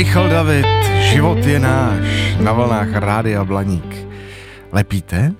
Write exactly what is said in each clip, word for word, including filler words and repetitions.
Michal David, život je náš, na vlnách Rádia Blaník. Lepíte?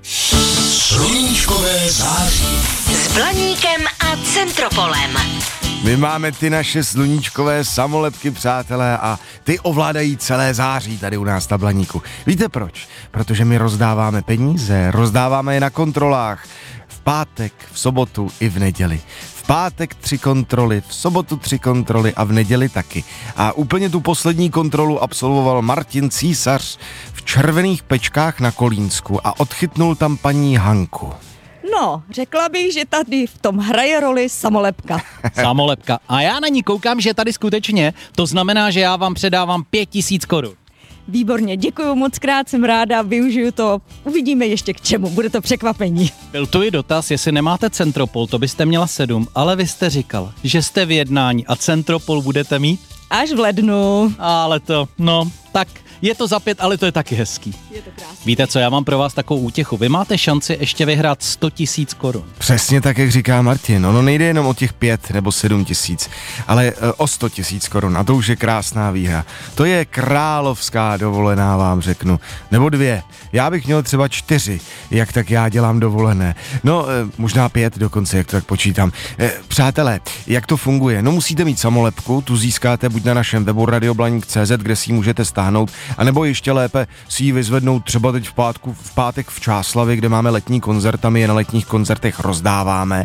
Sluníčkové září. S Blaníkem a Centropolem. My máme ty naše sluníčkové samolepky, přátelé, a ty ovládají celé září tady u nás na Blaníku. Víte proč? Protože my rozdáváme peníze, rozdáváme je na kontrolách. V pátek, v sobotu i v neděli. V pátek tři kontroly, v sobotu tři kontroly a v neděli taky. A úplně tu poslední kontrolu absolvoval Martin Císař v červených pečkách na Kolínsku a odchytnul tam paní Hanku. No, řekla bych, že tady v tom hraje roli samolepka. Samolepka. A já na ní koukám, že tady skutečně, to znamená, že já vám předávám pět tisíc korun. Výborně, děkuju moc krát, jsem ráda, využiju to, uvidíme ještě k čemu, bude to překvapení. Byl tu i dotaz, jestli nemáte Centropol, to byste měla sedm, ale vy jste říkal, že jste v jednání a Centropol budete mít? Až v lednu. Ale to, no, tak je to za pět, ale to je taky hezký. Je to krásný. Víte co, já mám pro vás takovou útěchu. Vy máte šanci ještě vyhrát sto tisíc korun. Přesně tak, jak říká Martin. Ono nejde jenom o těch pět nebo sedm tisíc, ale e, o sto tisíc korun. A to už je krásná výhra. To je královská dovolená, vám řeknu. Nebo dvě. Já bych měl třeba čtyři, jak tak já dělám dovolené. No, e, možná pět dokonce, jak to tak počítám. E, přátelé, jak to funguje? No, musíte mít samolepku, tu získáte buď na našem webu radioblaník tečka cé zet, kde si ji můžete stáhnout, a nebo ještě lépe si ji vyzvednout třeba teď v, pátku, v pátek v Čáslavi, kde máme letní koncert a my je na letních koncertech rozdáváme.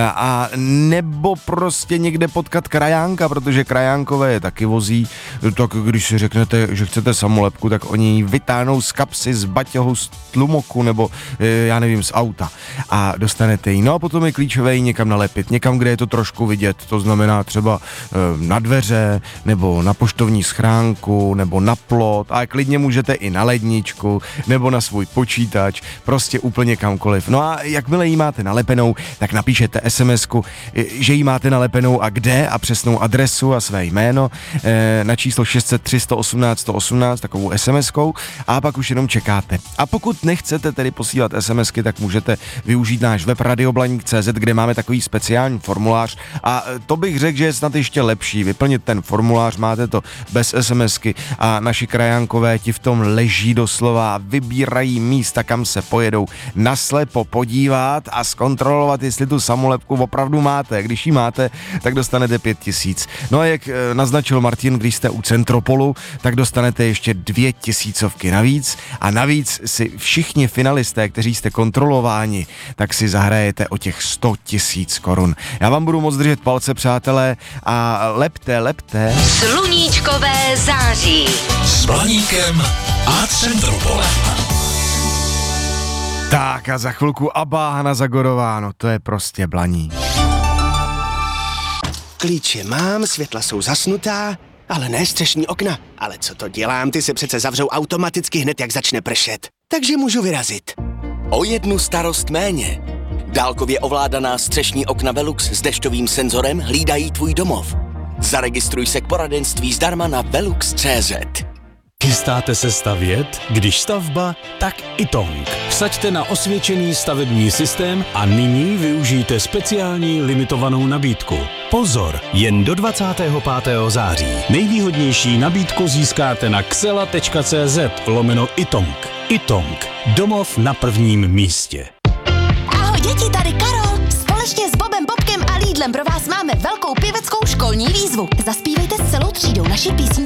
A nebo prostě někde potkat krajánka, protože krajánkové je taky vozí, tak když si řeknete, že chcete samolepku, tak oni ji vytáhnou z kapsy, z baťohu, z tlumoku nebo já nevím, z auta a dostanete ji. No a potom je klíčové ji někam nalepit, někam, kde je to trošku vidět, to znamená třeba na dveře, nebo na poštovní schránku, nebo na plot, a klidně můžete i na ledničku, nebo na svůj počítač, prostě úplně kamkoliv. No a jakmile jí máte nalepenou, tak napíšete SMSku, že jí máte nalepenou a kde a přesnou adresu a své jméno na číslo šest set tři sto osmnáct sto osmnáct, takovou SMSkou, a pak už jenom čekáte. A pokud nechcete tedy posílat SMSky, tak můžete využít náš web radioblaník tečka cé zet, kde máme takový speciální formulář, a to bych řekl, že je snad ještě lepší. Vyplnit ten formulář, máte to bez SMSky a naši krajánkové ti v tom leží doslova a vybírají místa, kam se pojedou naslepo podívat a zkontrolovat, jestli tu samolepku opravdu máte. Když ji máte, tak dostanete pět tisíc. No a jak naznačil Martin, když jste u Centropolu, tak dostanete ještě dvě tisícovky navíc, a navíc si všichni finalisté, kteří jste kontrolováni, tak si zahrajete o těch sto tisíc korun. Já vám budu moc držet palce, přátelé, a lepte, lepte. Sluníčkové září. S Blaníkem a Centropolem. Tak a za chvilku Abba, Hana Zagorová, no to je prostě Blaník. Klíče mám, světla jsou zasnutá, ale ne střešní okna. Ale co to dělám, ty se přece zavřou automaticky hned, jak začne pršet. Takže můžu vyrazit. O jednu starost méně. Dálkově ovládaná střešní okna Velux s dešťovým senzorem hlídají tvůj domov. Zaregistruj se k poradenství zdarma na velux tečka cé zet. Chystáte se stavět? Když stavba, tak Itong. Vsaďte na osvědčený stavební systém a nyní využijte speciální limitovanou nabídku. Pozor, jen do dvacátého pátého září. Nejvýhodnější nabídku získáte na xela tečka cé zet lomeno Itong. Itong. Domov na prvním místě. Ahoj děti, tady Karol. Společně s Bobem, Bobkem a Lídlem pro vás máme velkou pěveckou školní výzvu. Zaspívejte s celou třídou naši písničku